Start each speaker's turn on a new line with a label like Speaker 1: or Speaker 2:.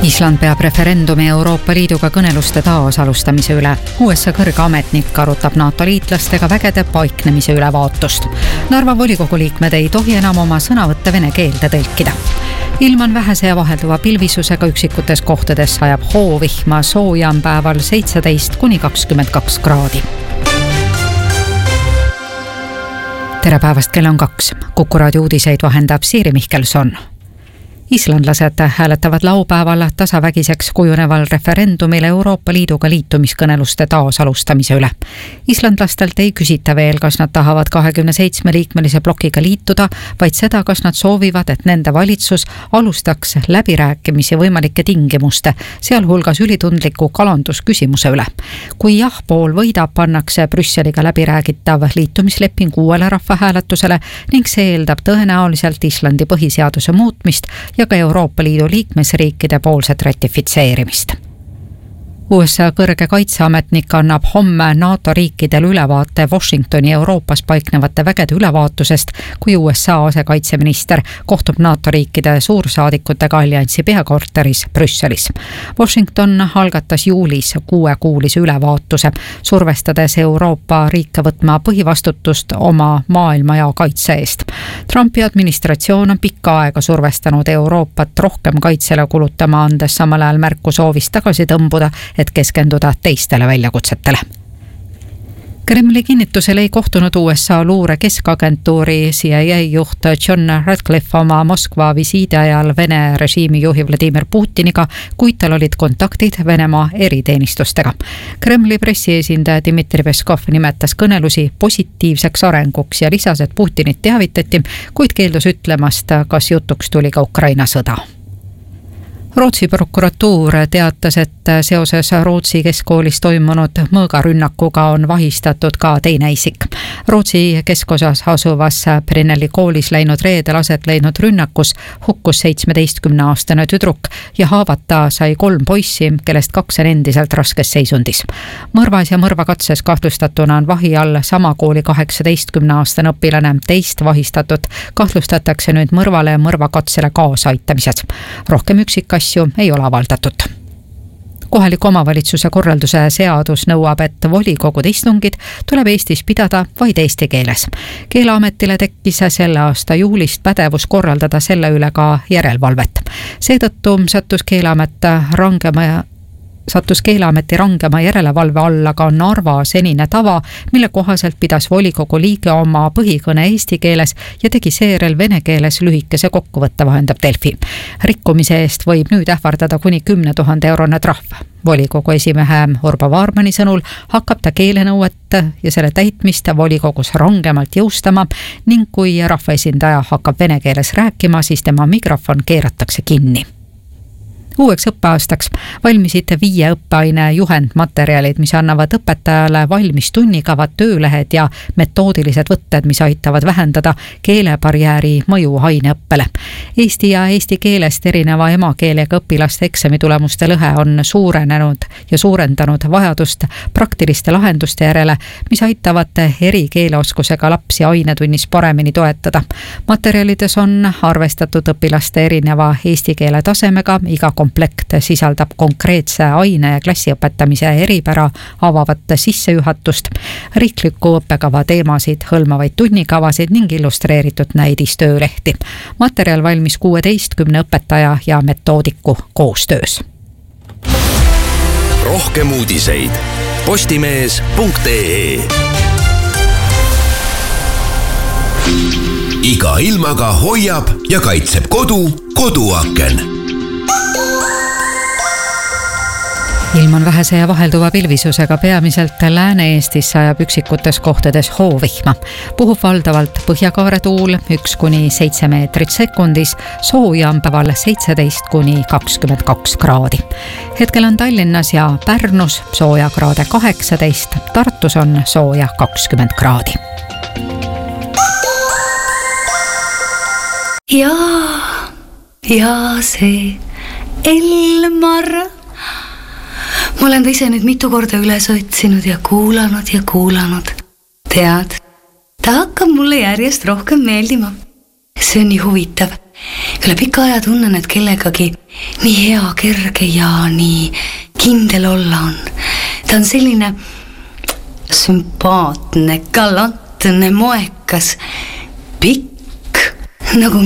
Speaker 1: Island peab referendumi Euroopa Liiduga kõneluste taasalustamise üle. USA kõrge ametnik arutab NATO liitlastega vägede paiknemise ülevaatust. Narva volikogu liikmed ei tohi enam oma sõnavõtte vene keelde tõlkida. Ilm on vähese ja vahelduva pilvisusega, üksikutes kohtades sajab hoovihma, sooja on päeval 17–22 kraadi. Tere päevast, kell on 2. Kuku raadio uudiseid vahendab Siiri Mihkelson. Islandlased hääletavad laupäeval tasavägiseks kujuneval referendumil Euroopa Liiduga liitumiskõneluste taasalustamise üle. Islandlastelt ei küsita veel, kas nad tahavad 27-liikmelise blokiga liituda, vaid seda, kas nad soovivad, et nende valitsus alustaks läbirääkimisi võimalike tingimuste, sealhulgas ülitundliku kalandusküsimuse üle. Kui jah-pool võidab, pannakse Brüsseliga läbiräägitav liitumisleping uuele rahvahääletusele ning see eeldab tõenäoliselt Islandi põhiseaduse muutmist ja ka Euroopa Liidu liikmesriikide poolset ratifitseerimist. USA kõrge kaitseametnik annab homme NATO riikidel ülevaate Washingtoni Euroopas paiknevate vägede ülevaatusest, kui USA asekaitseminister kohtub NATO riikide suursaadikutega alliansi peakorteris Brüsselis. Washington algatas juulis 6-kuulise ülevaatuse, survestades Euroopa riike võtma põhivastutust oma maailmajao kaitse eest. Trumpi administratsioon on pikka aega survestanud Euroopat rohkem kaitsele kulutama, andes samal ajal märku soovist tagasi tõmbuda, et keskenduda teistele väljakutsetele. Kremli kinnitusel ei kohtunud USA luure keskagentuuri CIA juht John Ratcliffe oma Moskva visiidi ajal Vene režiimi juhi Vladimir Putiniga, kuid tal olid kontaktid Venemaa eriteenistustega. Kremli pressiesindaja Dmitri Peskov nimetas kõnelusi positiivseks arenguks ja lisas, et Putinit teavitati, kuid keeldus ütlemast, kas jutuks tuli ka Ukraina sõda. Rootsi prokuratuur teatas, et seoses Rootsi keskkoolis toimunud mõõgarünnakuga on vahistatud ka teine isik. Rootsi keskosas asuvas Brenneli koolis läinud reedel aset leidnud rünnakus hukkus 17-aastane tüdruk ja haavata sai 3 poissi, kellest 2 on endiselt raskes seisundis. Mõrvas ja mõrvakatses kahtlustatuna on vahi all sama kooli 18-aastane õpilane. Teist vahistatut kahtlustatakse nüüd mõrvale ja mõrvakatsele kaasaaitamises. Rohkem üksikasju ei ole avaldatud. Kohaliku omavalitsuse korralduse seadus nõuab, et volikogude istungid tuleb Eestis pidada vaid eesti keeles. Keeleametile tekkis selle aasta juulist pädevus korraldada selle üle ka järelevalvet. Seetõttu sattus Keeleameti rangema järelevalve alla ka Narva senine tava, mille kohaselt pidas volikogu liige oma põhikõne eesti keeles ja tegi seejärel vene keeles lühikese kokkuvõtte, vahendab Delfi. Rikkumise eest võib nüüd ähvardada kuni 10 000 eurone trahv. Volikogu esimehe Urbo Vaarmani sõnul hakkab ta keelenõuet ja selle täitmist volikogus rangemalt jõustama ning kui rahvaesindaja hakkab vene keeles rääkima, siis tema mikrofon keeratakse kinni. Uueks õppeaastaks valmisid 5 õppeaine juhendmaterjalid, mis annavad õpetajale valmis tunnikavad, töölehed ja metoodilised võtted, mis aitavad vähendada keelebarjääri mõju aineõppele. Eesti ja eesti keelest erineva emakeelega õpilaste eksamitulemuste lõhe on suurenenud ja suurendanud vajadust praktiliste lahenduste järele, mis aitavad erikeeleoskusega lapsi ainetunnis paremini toetada. Materjalides on arvestatud õpilaste erineva eesti keele tasemega, iga komplekt sisaldab konkreetse aine ja klassi õpetamise eripära avavat sissejuhatust, riikliku õppekava teemasid, hõlmavaid tunnikavasid ning illustreeritud näidistöölehti. Materjal valmis 16 õpetaja ja metoodiku koostöös.
Speaker 2: Rohkem uudiseid postimees.ee. Iga ilmaga hoiab ja kaitseb koduaken.
Speaker 1: Ilm on vähese ja vahelduva pilvisusega, peamiselt Lääne-Eestis sajab üksikutes kohtades hoovihma. Puhub valdavalt põhjakaare tuul 1–7 meetrit sekundis, sooja on päeval 17–22 kraadi. Hetkel on Tallinnas ja Pärnus sooja kraade 18, Tartus on sooja 20 kraadi.
Speaker 3: Ja see Elmar. Ma olen ta ise nüüd mitu korda üles otsinud ja kuulanud. Tead, ta hakkab mulle järjest rohkem meeldima. See on nii huvitav. üle pika aja tunnen, et kellegagi nii hea, kerge ja nii kindel olla on. Ta on selline sümpaatne, galantne, moekas, pikk, nagu